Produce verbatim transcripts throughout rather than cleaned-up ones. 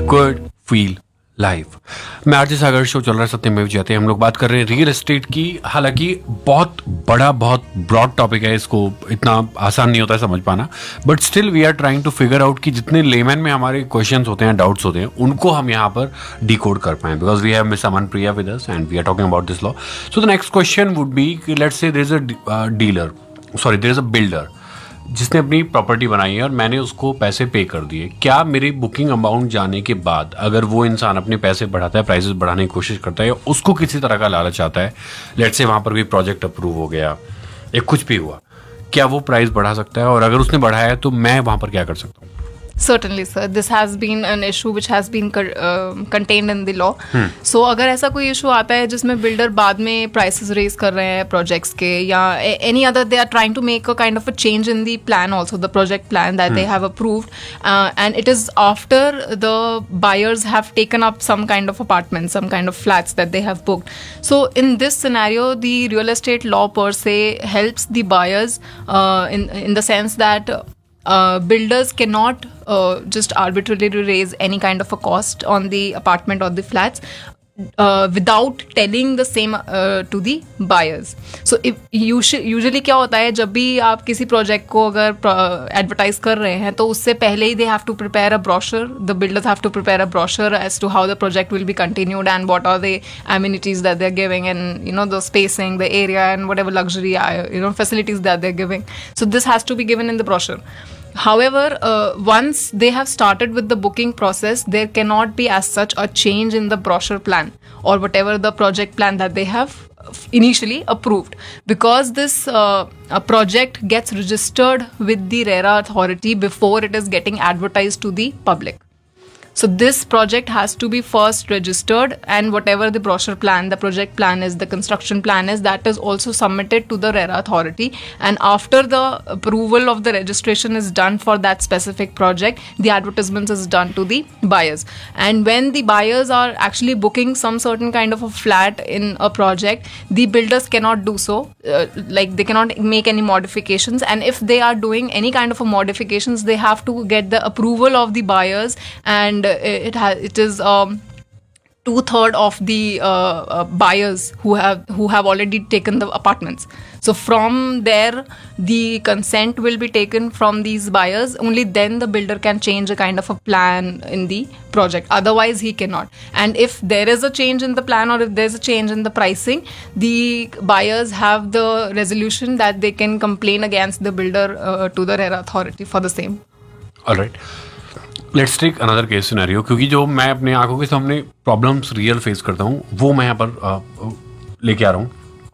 Good feel live. मैं RJ सागर, show चल रहा है सत्यमेव जयते। हम लोग बात कर रहे हैं रियल एस्टेट की। हालांकि बहुत बड़ा, बहुत ब्रॉड टॉपिक है, इसको इतना आसान नहीं होता है समझ पाना, but still we are trying to figure out कि जितने लेमैन में हमारे क्वेश्चंस होते हैं, डाउट्स होते हैं, उनको हम यहाँ पर डिकोड कर पाएं, because we have miss Aman Priya with us and we are talking about this law. So the next question would be कि let's say there is a dealer, sorry there is a builder जिसने अपनी property बनाई है और मैंने उसको पैसे पे कर दिए। क्या मेरी बुकिंग अमाउंट जाने के बाद अगर वो इंसान अपने पैसे बढ़ाता है, प्राइसेस बढ़ाने की कोशिश करता है, या उसको किसी तरह का लालच आता है, लेट्स से वहाँ पर भी प्रोजेक्ट अप्रूव हो गया या कुछ भी हुआ, क्या वो प्राइस बढ़ा सकता है? और अगर उसने बढ़ाया है तो मैं वहाँ पर क्या कर सकता हूँ? Certainly, sir. This has been an issue which has been uh, contained in the law. Hmm. So, अगर ऐसा कोई इशू आता है जिसमें बिल्डर बाद में प्राइसेस रेज कर रहे हैं प्रोजेक्ट्स के, या any other they are trying to make a kind of a change in the plan also, the project plan that they have approved, and it is after the buyers have taken up some kind of apartment, some kind of flats that they have booked. So, in this scenario, the real estate law per se helps the buyers uh, in in the sense that Uh, builders cannot uh, just arbitrarily raise any kind of a cost on the apartment or the flats uh, without telling the same uh, to the buyers. So if usually, usually क्या होता है, जब भी आप किसी project को अगर advertise कर रहे हैं तो उससे पहले ही they have to prepare a brochure, the builders have to prepare a brochure as to how the project will be continued and what are the amenities that they're giving, and you know the spacing, the area, and whatever luxury you know facilities that they're giving. So this has to be given in the brochure. However, uh, once they have started with the booking process, there cannot be as such a change in the brochure plan or whatever the project plan that they have initially approved, because this uh, a project gets registered with the RERA authority before it is getting advertised to the public. So this project has to be first registered, and whatever the brochure plan, the project plan is, the construction plan is, that is also submitted to the RERA authority. And after the approval of the registration is done for that specific project, the advertisements is done to the buyers. And when the buyers are actually booking some certain kind of a flat in a project, the builders cannot do so. Uh, like they cannot make any modifications. And if they are doing any kind of a modifications, they have to get the approval of the buyers, and it has it is um, two third of the uh, uh, buyers who have who have already taken the apartments. So from there, the consent will be taken from these buyers. Only then the builder can change a kind of a plan in the project. Otherwise, he cannot. And if there is a change in the plan, or if there is a change in the pricing, the buyers have the resolution that they can complain against the builder uh, to the RERA authority for the same. All right. Let's take another case scenario, क्योंकि जो मैं अपने आंखों के सामने problems real face करता हूँ वो मैं यहाँ पर लेके आ रहा हूँ।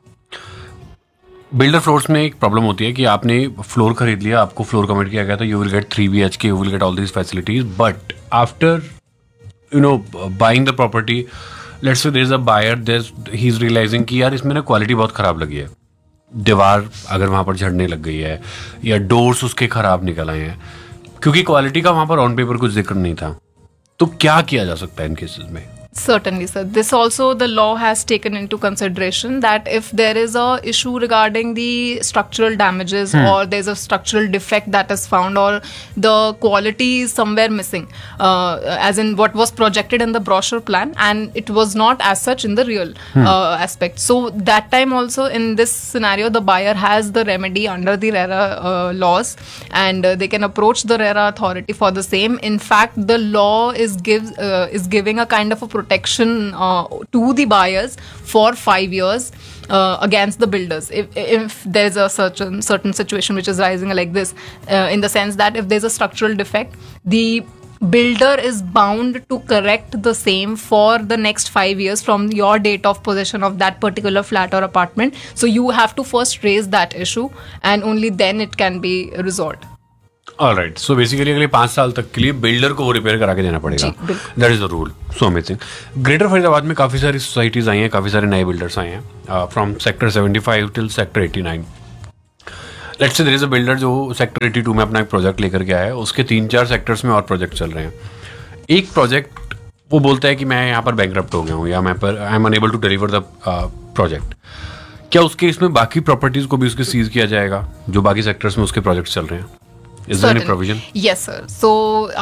बिल्डर फ्लोर्स में एक प्रॉब्लम होती है कि आपने फ्लोर खरीद लिया, आपको फ्लोर कमिट किया गया था, you will get three B H के, you will get all these facilities, but after you know buying the property, let's say there is a buyer, there he is realising कि यार इसमें ना quality बहुत ख़राब लगी है, दीवार अगर वहाँ पर झड़ने लग गई है या डोर्स उसके ख़राब निकल आए हैं, क्योंकि क्वालिटी का वहां पर ऑन पेपर कुछ जिक्र नहीं था। तो क्या किया जा सकता है इन केसेस में? Certainly, sir. This also the law has taken into consideration that if there is a issue regarding the structural damages hmm. or there's a structural defect that is found, or the quality is somewhere missing, uh, as in what was projected in the brochure plan and it was not as such in the real hmm. uh, aspect. So that time also in this scenario, the buyer has the remedy under the RERA uh, laws, and uh, they can approach the RERA authority for the same. In fact, the law is gives uh, is giving a kind of a protection uh, to the buyers for five years uh, against the builders if, if there's a certain certain situation which is rising like this, uh, in the sense that if there's a structural defect, the builder is bound to correct the same for the next five years from your date of possession of that particular flat or apartment. So you have to first raise that issue, and only then it can be resolved. Alright, so basically अगले पाँच साल तक के लिए builder को वो repair करा के देना पड़ेगा। That is the rule. So amazing. Greater Faridabad में काफ़ी सारी सोसाइटीज़ आई हैं, काफ़ी सारे नए बिल्डर्स आए हैं, from sector seventy five till sector eighty nine. Let's say there is a builder जो सेक्टर एटी टू में अपना एक प्रोजेक्ट लेकर के आया है, उसके तीन चार सेक्टर्स में और प्रोजेक्ट चल रहे हैं। एक प्रोजेक्ट वो बोलता है कि मैं यहाँ पर बैंकरप्ट हो गया हूँ, या मैं पर I am unable to deliver the project. क्या उसके इसमें बाकी प्रॉपर्टीज़ को भी उसके सीज किया जाएगा जो बाकी सेक्टर्स में उसके प्रोजेक्ट चल रहे हैं? Is there any provision? Yes sir. सो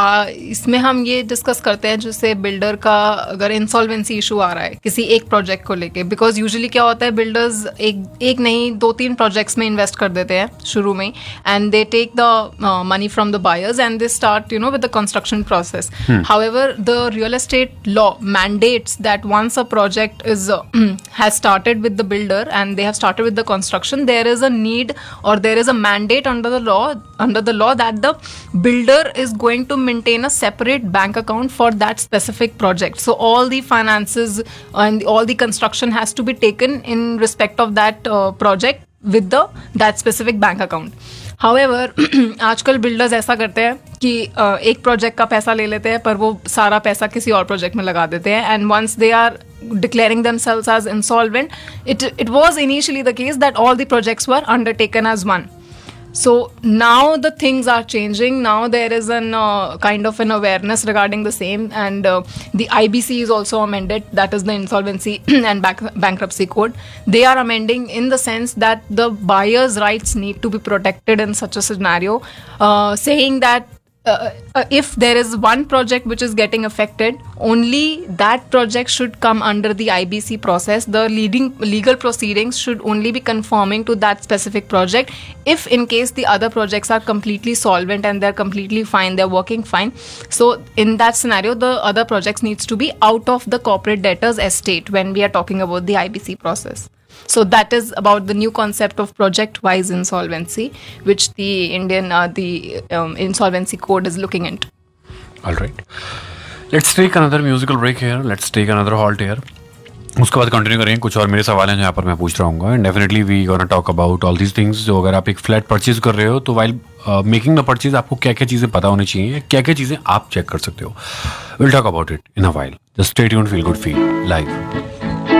इसमें हम ये डिस्कस करते हैं जैसे बिल्डर का अगर इंसॉल्वेंसी इशू आ रहा है किसी एक प्रोजेक्ट को लेके, बिकॉज यूजुअली क्या होता है बिल्डर्स एक एक नहीं दो तीन प्रोजेक्ट्स में इन्वेस्ट कर देते हैं शुरू में, and they take the money from the buyers and they start you know with the construction process. However the real estate law mandates that once a project is uh, has started with the builder and they have started with the construction, there is a need or there is a mandate under the law under the law that the builder is going to maintain a separate bank account for that specific project. So all the finances and all the construction has to be taken in respect of that uh, project with the that specific bank account. However आजकल builders ऐसा करते हैं कि uh, एक project का पैसा ले लेते हैं पर वो सारा पैसा किसी और प्रोजेक्ट में लगा देते हैं, and once they are declaring themselves as insolvent, it it was initially the case that all the projects were undertaken as one. So now the things are changing. Now there is an uh, kind of an awareness regarding the same, and uh, the I B C is also amended. That is the Insolvency and Bank- Bankruptcy Code. They are amending in the sense that the buyer's rights need to be protected in such a scenario, uh, saying that Uh, uh, if there is one project which is getting affected, only that project should come under the I B C process. The leading legal proceedings should only be conforming to that specific project. If in case the other projects are completely solvent and they're completely fine, they're working fine, so in that scenario the other projects needs to be out of the corporate debtors estate when we are talking about the I B C process. So that is about the new concept of project-wise insolvency, which the Indian uh, the um, Insolvency Code is looking into. All right. Let's take another musical break here. Let's take another halt here. उसके बाद continue करेंगे. कुछ और मेरे सवाल हैं जहाँ पर मैं पूछ रहा हूँ, and definitely we gonna talk about all these things. जो अगर आप एक फ्लैट परचेज कर रहे हो तो वाइल मेकिंग द परचेज आपको क्या क्या चीज़ें पता होनी चाहिए, क्या क्या चीज़ें आप चेक कर सकते हो. Will talk about it in a while. Just stay tuned, feel good, feel live.